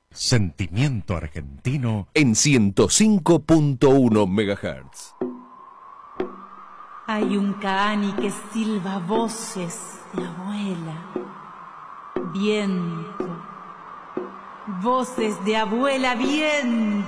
Sentimiento argentino en 105.1 MHz. Hay un caani que silba voces de abuela, viento, voces de abuela, viento.